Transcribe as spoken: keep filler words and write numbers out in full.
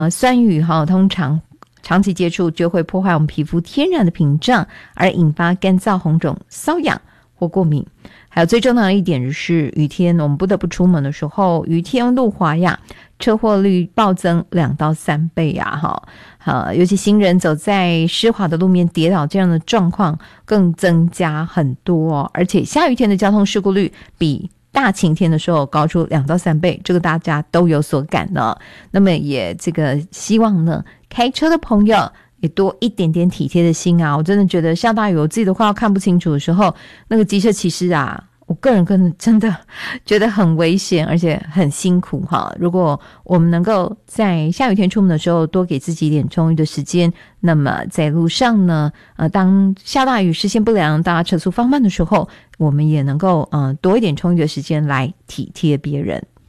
呃，酸雨哈，通常长期接触就会破坏我们皮肤天然的屏障，而引发干燥、红肿、瘙痒或过敏。还有最重要的一点就是雨天我们不得不出门的时候，雨天路滑呀，车祸率暴增两到三倍呀哈。呃，尤其行人走在湿滑的路面跌倒这样的状况更增加很多哦，而且下雨天的交通事故率比大晴天的时候高出两到三倍，这个大家都有所感呢。那么也这个希望呢，开车的朋友也多一点点体贴的心啊！我真的觉得下大雨，我自己的话看不清楚的时候，那个机车骑士啊，我个人跟真的觉得很危险，而且很辛苦哈。如果我们能够在下雨天出门的时候多给自己一点充裕的时间，那么在路上呢，呃，当下大雨视线不良，大家车速放慢的时候，我们也能够呃多一点充裕的时间来体贴别人。